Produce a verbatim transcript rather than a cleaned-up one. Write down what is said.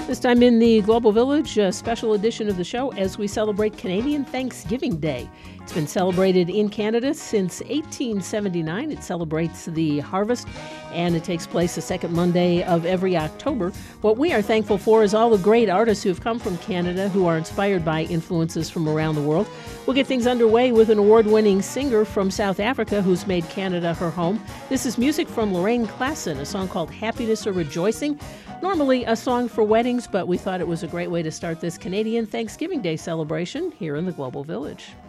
This time in the Global Village, a special edition of the show as we celebrate Canadian Thanksgiving Day. It's been celebrated in Canada since eighteen seventy-nine. It celebrates the harvest, and it takes place the second Monday of every October. What we are thankful for is all the great artists who have come from Canada who are inspired by influences from around the world. We'll get things underway with an award-winning singer from South Africa who's made Canada her home. This is music from Lorraine Klassen, a song called Happiness or Rejoicing. Normally a song for weddings, but we thought it was a great way to start this Canadian Thanksgiving Day celebration here in the Global Village.